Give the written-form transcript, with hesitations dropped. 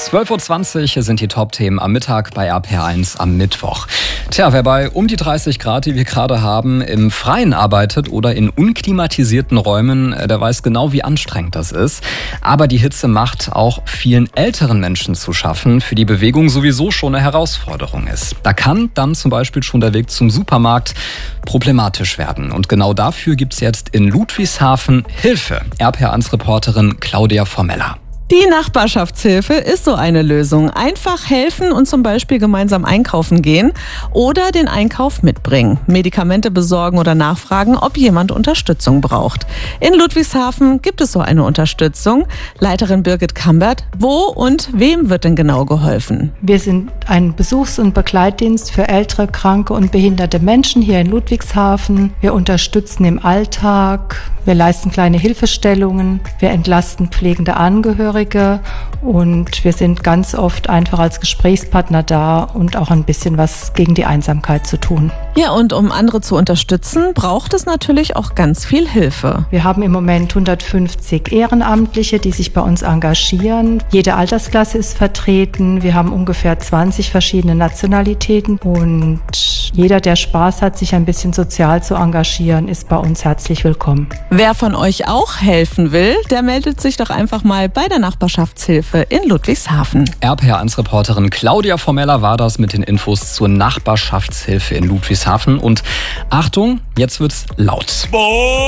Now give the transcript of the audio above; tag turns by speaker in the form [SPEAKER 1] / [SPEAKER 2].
[SPEAKER 1] 12.20 Uhr sind die Top-Themen am Mittag bei RPR1 am Mittwoch. Tja, wer bei um die 30 Grad, die wir gerade haben, im Freien arbeitet oder in unklimatisierten Räumen, der weiß genau, wie anstrengend das ist. Aber die Hitze macht auch vielen älteren Menschen zu schaffen, für die Bewegung sowieso schon eine Herausforderung ist. Da kann dann zum Beispiel schon der Weg zum Supermarkt problematisch werden. Und genau dafür gibt es jetzt in Ludwigshafen Hilfe. RPR1-Reporterin Claudia Formella.
[SPEAKER 2] Die Nachbarschaftshilfe ist so eine Lösung. Einfach helfen und zum Beispiel gemeinsam einkaufen gehen oder den Einkauf mitbringen. Medikamente besorgen oder nachfragen, ob jemand Unterstützung braucht. In Ludwigshafen gibt es so eine Unterstützung. Leiterin Birgit Kambert, wo und wem wird denn genau geholfen?
[SPEAKER 3] Wir sind ein Besuchs- und Begleitdienst für ältere, kranke und behinderte Menschen hier in Ludwigshafen. Wir unterstützen im Alltag, wir leisten kleine Hilfestellungen, wir entlasten pflegende Angehörige und wir sind ganz oft einfach als Gesprächspartner da und auch ein bisschen was gegen die Einsamkeit zu tun.
[SPEAKER 2] Ja, und um andere zu unterstützen, braucht es natürlich auch ganz viel Hilfe.
[SPEAKER 3] Wir haben im Moment 150 Ehrenamtliche, die sich bei uns engagieren. Jede Altersklasse ist vertreten. Wir haben ungefähr 20 verschiedene Nationalitäten und jeder, der Spaß hat, sich ein bisschen sozial zu engagieren, ist bei uns herzlich willkommen.
[SPEAKER 2] Wer von euch auch helfen will, der meldet sich doch einfach mal bei der Nachbarschaftshilfe in Ludwigshafen.
[SPEAKER 1] RPR1-Reporterin Claudia Formella war das mit den Infos zur Nachbarschaftshilfe in Ludwigshafen. Und Achtung, jetzt wird's laut.